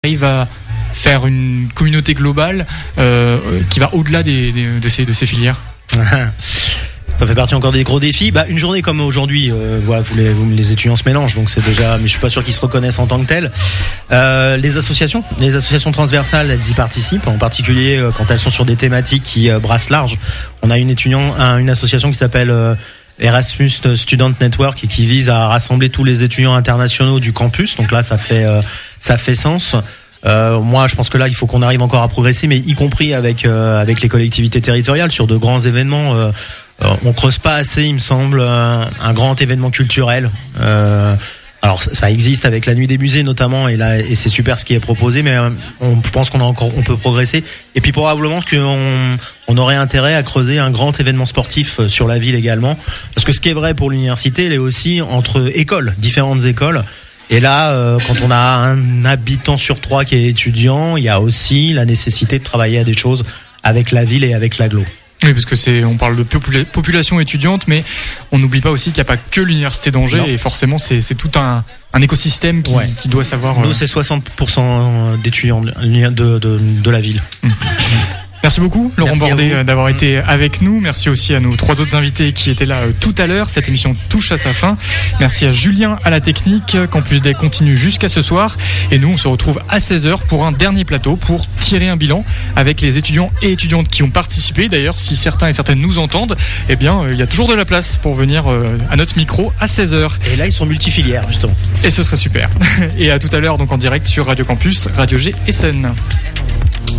arrive à faire une communauté globale qui va au-delà de ces filières? Ça fait partie encore des gros défis. Une journée comme aujourd'hui, voilà, les étudiants se mélangent, donc c'est déjà, mais je suis pas sûr qu'ils se reconnaissent en tant que tels. Les associations transversales, elles y participent, en particulier quand elles sont sur des thématiques qui brassent large. On a une association qui s'appelle Erasmus Student Network et qui vise à rassembler tous les étudiants internationaux du campus. Donc là, ça fait sens. Moi, je pense que là, il faut qu'on arrive encore à progresser, mais y compris avec les collectivités territoriales sur de grands événements. On creuse pas assez, il me semble, un grand événement culturel. Alors ça existe avec la nuit des musées notamment, et c'est super ce qui est proposé, mais je pense on peut progresser. Et puis probablement qu'on aurait intérêt à creuser un grand événement sportif sur la ville également, parce que ce qui est vrai pour l'université, elle est aussi entre différentes écoles. Et là, quand on a un habitant sur 3 qui est étudiant, il y a aussi la nécessité de travailler à des choses avec la ville et avec l'agglo. Oui, parce que on parle de population étudiante, mais on n'oublie pas aussi qu'il n'y a pas que l'université d'Angers, et forcément c'est tout un écosystème qui doit savoir. Nous, c'est 60% d'étudiants de la ville. Merci beaucoup, Laurent Bordet, d'avoir été avec nous. Merci aussi à nos 3 autres invités qui étaient là tout à l'heure. Cette émission touche à sa fin. Merci à Julien à la technique. Campus Day continue jusqu'à ce soir. Et nous, on se retrouve à 16h pour un dernier plateau pour tirer un bilan avec les étudiants et étudiantes qui ont participé. D'ailleurs, si certains et certaines nous entendent, il y a toujours de la place pour venir à notre micro à 16h. Et là, ils sont multifilières, justement. Et ce serait super. Et à tout à l'heure, donc en direct sur Radio Campus, Radio G Essen.